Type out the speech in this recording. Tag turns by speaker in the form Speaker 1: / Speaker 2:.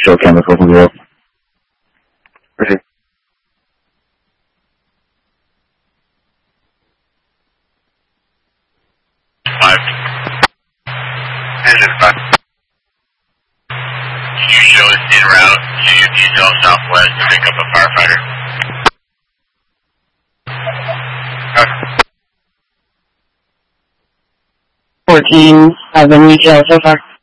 Speaker 1: show chemical control. Proceed.
Speaker 2: Engine 5. Can you show us en route to detail southwest to pick up a firefighter? Okay.
Speaker 3: 14 have been retailed so far.